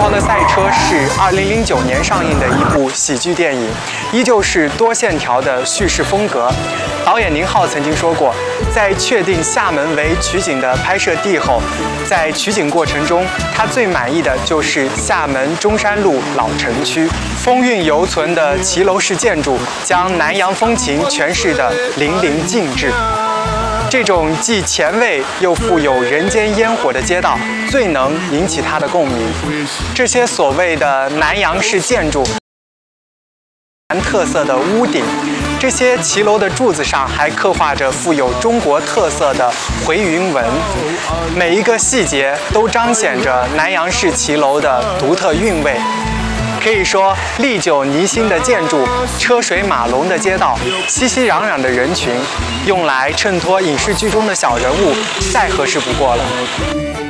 狂的赛车》是2009年上映的一部喜剧电影，依旧是多线条的叙事风格。导演宁浩曾经说过，在确定厦门为取景的拍摄地后，在取景过程中，他最满意的就是厦门中山路老城区，风韵犹存的骑楼式建筑，将南洋风情诠释得淋漓尽致。这种既前卫又富有人间烟火的街道，最能引起他的共鸣。这些所谓的南洋式建筑，特色的屋顶，这些骑楼的柱子上还刻画着富有中国特色的回云纹，每一个细节都彰显着南洋式骑楼的独特韵味。可以说，历久弥新的建筑，车水马龙的街道，熙熙攘攘的人群，用来衬托影视剧中的小人物，再合适不过了。